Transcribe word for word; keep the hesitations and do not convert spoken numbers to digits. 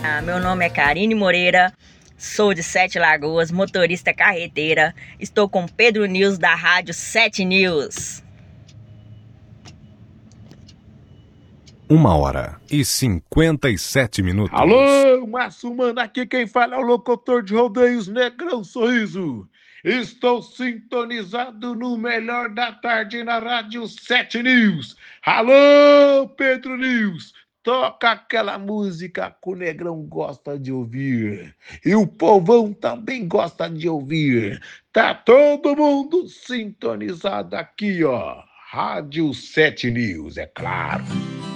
Meu nome é Karine Moreira, sou de Sete Lagoas, motorista carreteira. Estou com Pedro News da Rádio Sete News. Uma hora e cinquenta e sete minutos. Alô, Márcio Mano, aqui quem fala é o locutor de rodeios Negrão Sorriso. Estou sintonizado no melhor da tarde na Rádio Sete News. Alô, Pedro News, toca aquela música que o Negrão gosta de ouvir. E o povão também gosta de ouvir. Tá todo mundo sintonizado aqui, ó. Rádio Sete News, é claro.